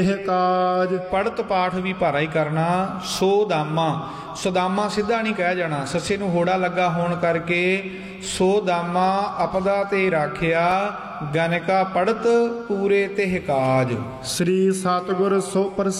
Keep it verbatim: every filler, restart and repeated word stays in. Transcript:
ਇਹ ਕਾਜ ਪੜਤ ਪਾਠ ਵੀ ਭਾਰਾ ਹੀ ਕਰਨਾ। ਸੋ ਦਾਮਾ, ਸੁਦਾਮਾ ਸਿੱਧਾ ਨਹੀਂ ਕਹਿ ਜਾਣਾ, ਸੱਸੇ ਨੂੰ ਹੋੜਾ ਲੱਗਾ ਹੋਣ ਕਰਕੇ ਸੋ ਦਾਮਾ ਅਪਦਾ ਤੇ ਰਾਖਿਆ, ਗਨਕਾ ਪੜਤ ਪੂਰੇ ਤਿਹ ਕਾਜ। ਸ੍ਰੀ ਸਤਿਗੁਰ ਸੋ ਪ੍ਰਸਿੱਧ